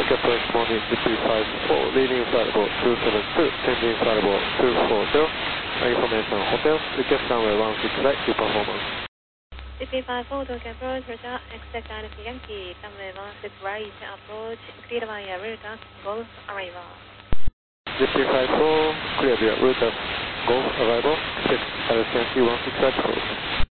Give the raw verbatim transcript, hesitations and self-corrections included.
approach morning G P five four, leading flight level two seven two, changing flight level two four zero, information hotel, request runway one six right, to performance. G P five four, Tokyo approach, roger, expect Alpha Yankee, runway one six right, approach, clear via route, Golf arrival. G P five four, clear via route, Golf arrival, expect Alpha Yankee one six right, approach.